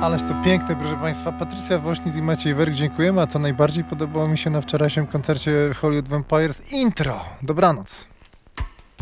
Ależ to piękne, proszę Państwa. Patrycja Woźnic i Maciej Werk, dziękujemy. A co najbardziej podobało mi się na wczorajszym koncercie Hollywood Vampires? Intro! Dobranoc.